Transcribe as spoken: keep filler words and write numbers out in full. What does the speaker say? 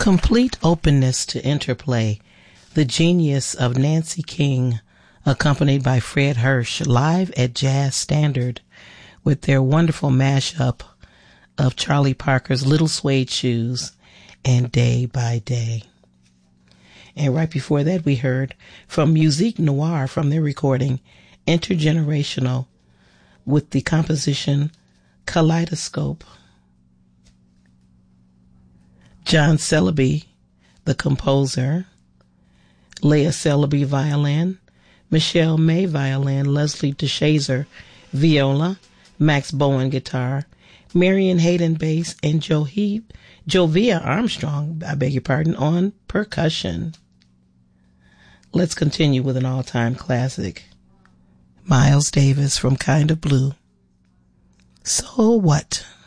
Complete openness to interplay. The genius of Nancy King, accompanied by Fred Hirsch, live at Jazz Standard with their wonderful mashup of Charlie Parker's Little Suede Shoes and Day by Day. And right before that, we heard from Musique Noire from their recording Intergenerational with the composition Kaleidoscope. John Celebi, the composer, Leah Celebi, violin, Michelle May, violin, Leslie DeShazer, viola, Max Bowen, guitar, Marion Hayden, bass, and Johi, Jovia Armstrong, I beg your pardon, on percussion. Let's continue with an all-time classic. Miles Davis from Kind of Blue. So What?